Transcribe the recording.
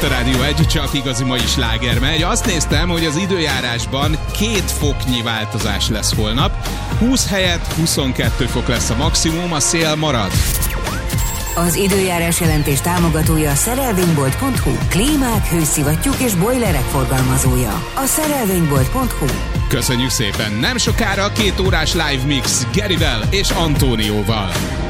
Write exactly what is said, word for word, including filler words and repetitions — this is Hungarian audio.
itt a Rádió egy, csak igazi mai sláger megy. Azt néztem, hogy az időjárásban két foknyi változás lesz holnap. húsz helyett huszonkettő fok lesz a maximum, a szél marad. Az időjárás jelentés támogatója a szerelvénybolt pont hu. Klímák, hőszivattyúk és bojlerek forgalmazója. A szerelvénybolt pont hu. Köszönjük szépen! Nem sokára két órás live mix Garyvel és Antónióval.